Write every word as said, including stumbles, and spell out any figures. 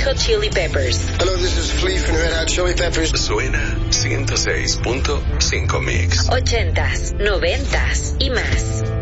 Hot Chili Peppers. Hello, this is Flea from Red Hot Chili Peppers. Suena ciento seis punto cinco Mix. Ochentas, noventas y más.